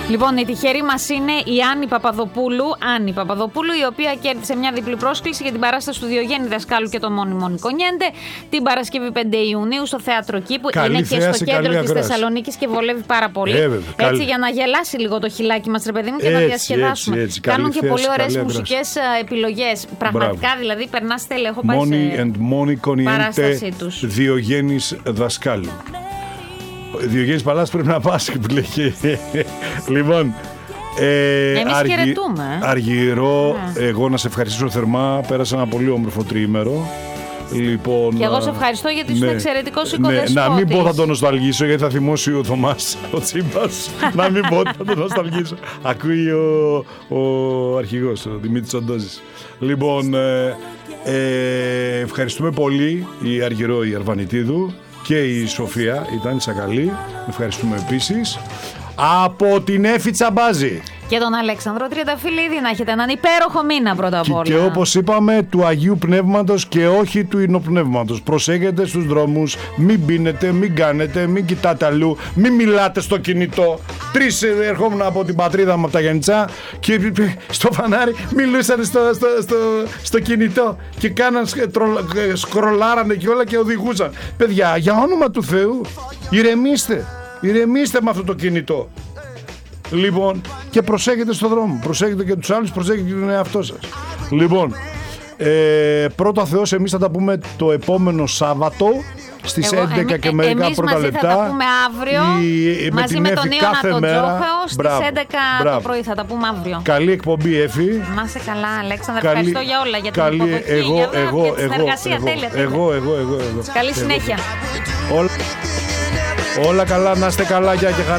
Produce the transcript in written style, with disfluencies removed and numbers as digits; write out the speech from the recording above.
Λοιπόν, η τυχερή μας είναι η Άννη Παπαδοπούλου, η οποία κέρδισε μια διπλή πρόσκληση για την παράσταση του Διογέννη Δασκάλου και το Μόνιμο Νικονιέντε την Παρασκευή 5 Ιουνίου στο Θέατρο Κήπου. Καλή είναι και στο κέντρο της ακρόαση. Θεσσαλονίκης και βολεύει πάρα πολύ. Έτσι, για να γελάσει λίγο το χιλάκι μας, ρε παιδί μου, και να διασκεδάσουμε. Έτσι, κάνουν και πολύ ωραίες καλή μουσικές επιλογές. Πραγματικά, δηλαδή, περνάς τέλεια. Έχω πάει Μόνη σε and Μόνη παράστασή τους. Διογέννης Δασκάλου. Διογέννης Παλάς πρέπει να πας που λέγει. Λοιπόν, εμείς χαιρετούμε. Αργυρό, εγώ να σε ευχαριστήσω θερμά. Πέρασα ένα πολύ όμορφο τριήμερο. Λοιπόν, και εγώ σε ευχαριστώ γιατί είσαι εξαιρετικός οικοδεσπότης. Να μην πω θα τον νοσταλγήσω γιατί θα θυμώσει ο Θωμάς ο Τσίμπας. Να μην πω ότι θα τον νοσταλγήσω. Ακούει ο αρχηγός, ο Δημήτρης Οντόζης. Λοιπόν, ευχαριστούμε πολύ η Αργυρό η Αρβανιτίδου και η Σοφία, ήταν η Σακαλή. Ευχαριστούμε επίσης. Από την Έφη Τσαμπάζη. Και τον Αλέξανδρο Τριανταφυλλίδη, να έχετε έναν υπέροχο μήνα πρώτα απ' όλα. Και όπως είπαμε, του Αγίου Πνεύματος και όχι του Ινοπνεύματος. Προσέχετε στους δρόμους, μην πίνετε, μην κάνετε, μην κοιτάτε αλλού, μην μιλάτε στο κινητό. 3 ερχόμουν από την πατρίδα μου από τα Γιαννιτσά και στο φανάρι μιλούσαν στο κινητό και κάναν, σκρολάρανε και όλα και οδηγούσαν. Παιδιά, για όνομα του Θεού, ηρεμήστε με αυτό το κινητό. Λοιπόν, και προσέχετε στον δρόμο. Προσέχετε και τους άλλους, προσέχετε και τον εαυτό σας. Λοιπόν, πρώτα Θεός, εμείς θα τα πούμε το επόμενο Σάββατο στις 11 και μερικά πρώτα λεπτά. Θα τα πούμε αύριο μαζί με τον Ιωάννα τον Τζόχαο στις 11 το πρωί. Θα τα πούμε αύριο. Καλή εκπομπή, Έφη. Να είσαι καλά, Αλέξανδρα. Ευχαριστώ για όλα, για την υποδοχή, για την συνεργασία. Τέλεια. Εγώ. Καλή συνέχεια. Όλα καλά, να είστε καλά, γεια και χαρά.